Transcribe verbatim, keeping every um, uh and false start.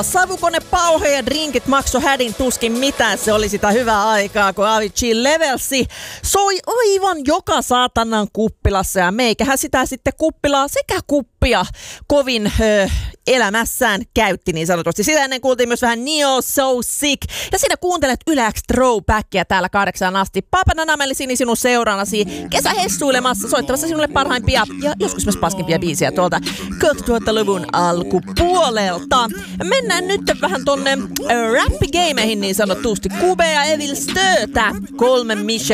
Savukone pauhe ja drinkit makso hädin tuskin mitään. Se oli sitä hyvää aikaa, kun Avicii Levelsi soi aivan joka saatanan kuppilassa. Ja meikähän sitä sitten kuppilaa sekä kuppia kovin ö, elämässään käytti niin sanotusti. Sitä ennen kuultiin myös vähän Neo So Sick. Ja siinä kuuntelet Yle X Throwbackia täällä kahdeksaan asti. Paapana Namelisini sinun seuraanasi kesähessuilemassa, soittamassa sinulle parhaimpia ja joskus myös paskimpia biisiä tuolta kaksituhattaluvun alkupuolelta. Mennään nyt vähän tonne rappigameihin niin sanotusti. Kube ja Evil Stötä, kolme Michelle.